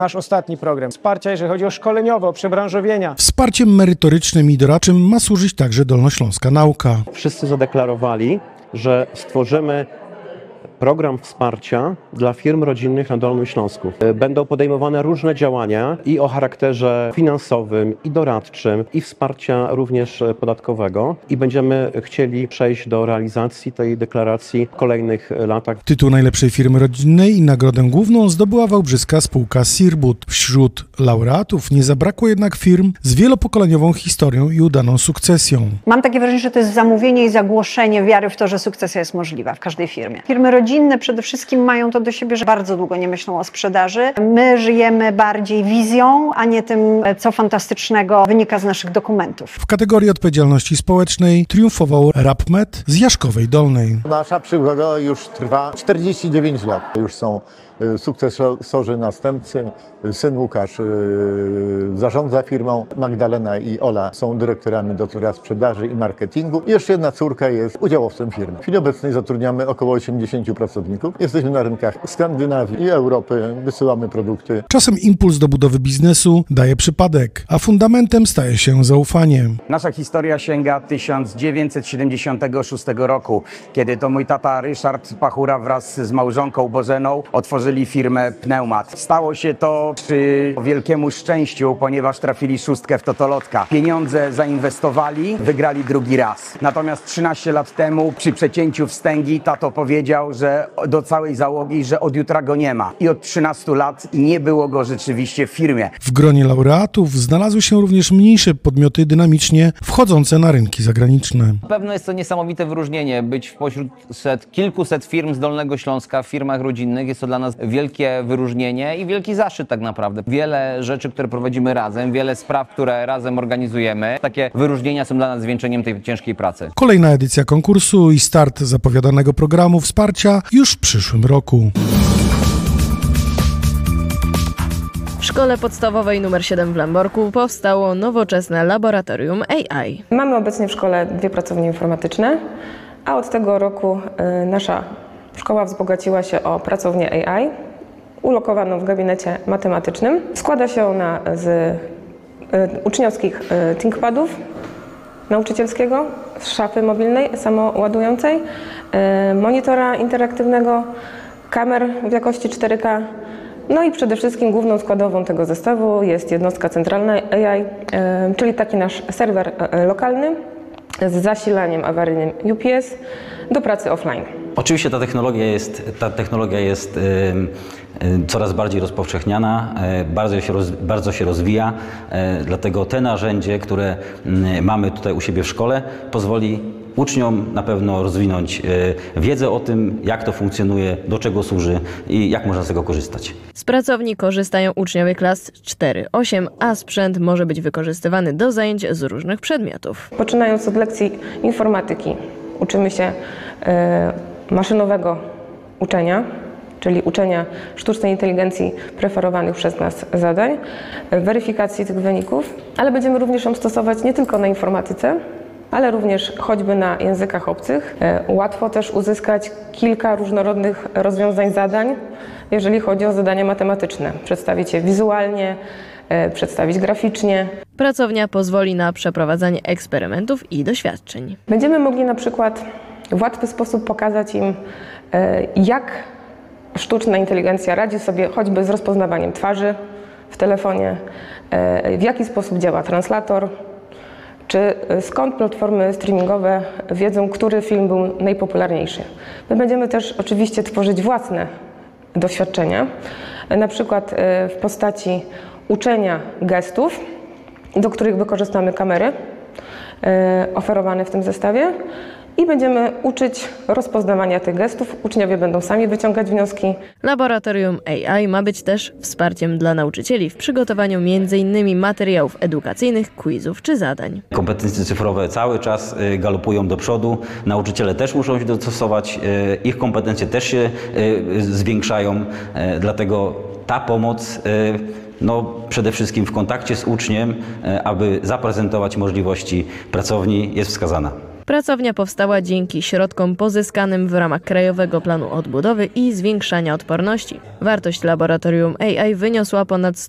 Nasz ostatni program wsparcia, jeżeli chodzi o szkoleniowe, o przebranżowienia. Wsparciem merytorycznym i doradczym ma służyć także Dolnośląska Nauka. Wszyscy zadeklarowali, że stworzymy program wsparcia dla firm rodzinnych na Dolnym Śląsku. Będą podejmowane różne działania i o charakterze finansowym, i doradczym, i wsparcia również podatkowego. I będziemy chcieli przejść do realizacji tej deklaracji w kolejnych latach. Tytuł najlepszej firmy rodzinnej i nagrodę główną zdobyła wałbrzyska spółka Sirbut. Wśród laureatów nie zabrakło jednak firm z wielopokoleniową historią i udaną sukcesją. Mam takie wrażenie, że to jest zamówienie i zagłoszenie wiary w to, że sukcesja jest możliwa w każdej firmie. Firmy rodzinne przede wszystkim mają to do siebie, że bardzo długo nie myślą o sprzedaży. My żyjemy bardziej wizją, a nie tym, co fantastycznego wynika z naszych dokumentów. W kategorii odpowiedzialności społecznej triumfował RAPMED z Jaszkowej Dolnej. Nasza przygoda już trwa 49 lat. Już są sukcesorzy, następcy. Syn Łukasz zarządza firmą, Magdalena i Ola są dyrektorami do sprzedaży i marketingu. I jeszcze jedna córka jest udziałowcem firmy. W chwili obecnej zatrudniamy około 80 pracowników. Jesteśmy na rynkach Skandynawii i Europy, wysyłamy produkty. Czasem impuls do budowy biznesu daje przypadek, a fundamentem staje się zaufanie. Nasza historia sięga 1976 roku, kiedy to mój tata Ryszard Pachura wraz z małżonką Bożeną otworzyli firmę Pneumat. Stało się to przy wielkiemu szczęściu, ponieważ trafili szóstkę w totolotka. Pieniądze zainwestowali, wygrali drugi raz. Natomiast 13 lat temu przy przecięciu wstęgi tato powiedział, że do całej załogi, że od jutra go nie ma. I od 13 lat nie było go rzeczywiście w firmie. W gronie laureatów znalazły się również mniejsze podmioty dynamicznie wchodzące na rynki zagraniczne. Na pewno jest to niesamowite wyróżnienie, być wpośród kilkuset firm z Dolnego Śląska w firmach rodzinnych. Jest to dla nas wielkie wyróżnienie i wielki zaszczyt tak naprawdę. Wiele rzeczy, które prowadzimy razem, wiele spraw, które razem organizujemy. Takie wyróżnienia są dla nas zwieńczeniem tej ciężkiej pracy. Kolejna edycja konkursu i start zapowiadanego programu wsparcia już w przyszłym roku. W szkole podstawowej nr 7 w Lęborku powstało nowoczesne laboratorium AI. Mamy obecnie w szkole 2 pracownie informatyczne, a od tego roku nasza szkoła wzbogaciła się o pracownię AI, ulokowaną w gabinecie matematycznym. Składa się ona z uczniowskich ThinkPadów nauczycielskiego, z szafy mobilnej samoładującej, monitora interaktywnego, kamer w jakości 4K. No i przede wszystkim główną składową tego zestawu jest jednostka centralna AI, czyli taki nasz serwer lokalny z zasilaniem awaryjnym UPS do pracy offline. Oczywiście ta technologia jest coraz bardziej rozpowszechniana, bardzo się rozwija, dlatego te narzędzie, które mamy tutaj u siebie w szkole, pozwoli uczniom na pewno rozwinąć wiedzę o tym, jak to funkcjonuje, do czego służy i jak można z tego korzystać. Z pracowni korzystają uczniowie klas 4-8, a sprzęt może być wykorzystywany do zajęć z różnych przedmiotów. Poczynając od lekcji informatyki, uczymy się maszynowego uczenia, czyli uczenia sztucznej inteligencji preferowanych przez nas zadań, weryfikacji tych wyników, ale będziemy również ją stosować nie tylko na informatyce, ale również choćby na językach obcych. Łatwo też uzyskać kilka różnorodnych rozwiązań zadań, jeżeli chodzi o zadania matematyczne. Przedstawić je wizualnie, przedstawić graficznie. Pracownia pozwoli na przeprowadzanie eksperymentów i doświadczeń. Będziemy mogli na przykład w łatwy sposób pokazać im, jak sztuczna inteligencja radzi sobie choćby z rozpoznawaniem twarzy w telefonie, w jaki sposób działa translator, czy skąd platformy streamingowe wiedzą, który film był najpopularniejszy. My będziemy też oczywiście tworzyć własne doświadczenia, na przykład w postaci uczenia gestów, do których wykorzystamy kamery oferowane w tym zestawie i będziemy uczyć rozpoznawania tych gestów. Uczniowie będą sami wyciągać wnioski. Laboratorium AI ma być też wsparciem dla nauczycieli w przygotowaniu m.in. materiałów edukacyjnych, quizów czy zadań. Kompetencje cyfrowe cały czas galopują do przodu. Nauczyciele też muszą się dostosować, ich kompetencje też się zwiększają, dlatego ta pomoc przede wszystkim w kontakcie z uczniem, aby zaprezentować możliwości pracowni, jest wskazana. Pracownia powstała dzięki środkom pozyskanym w ramach Krajowego Planu Odbudowy i Zwiększania Odporności. Wartość laboratorium AI wyniosła ponad